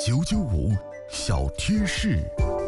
995小贴士。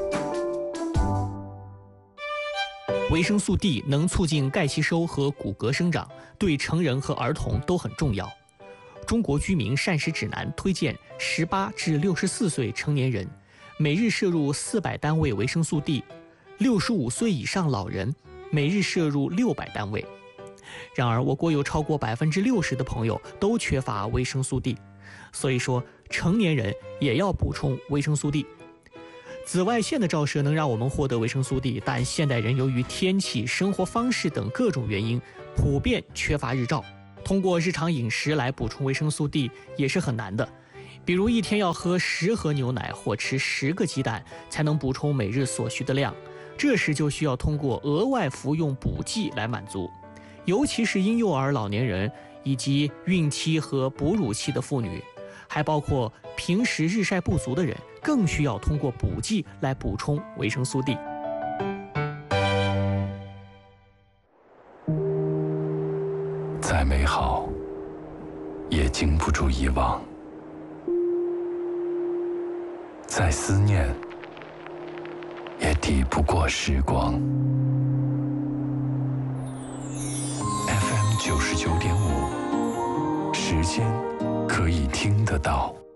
维生素 D 能促进钙吸收和骨骼生长，对成人和儿童都很重要。中国居民膳食指南推荐18至64岁成年人每日摄入400单位维生素 D，65岁以上老人每日摄入600单位。然而，我国有超过60%的朋友都缺乏维生素 D， 所以说成年人也要补充维生素 D。紫外线的照射能让我们获得维生素 D， 但现代人由于天气、生活方式等各种原因，普遍缺乏日照。通过日常饮食来补充维生素 D 也是很难的。比如一天要喝10盒牛奶或吃10个鸡蛋，才能补充每日所需的量。这时就需要通过额外服用补剂来满足。尤其是婴幼儿、老年人以及孕期和哺乳期的妇女，还包括平时日晒不足的人，更需要通过补剂来补充维生素 D。 再美好也经不住遗忘，再思念也抵不过时光。 FM 99.5，时间可以听得到。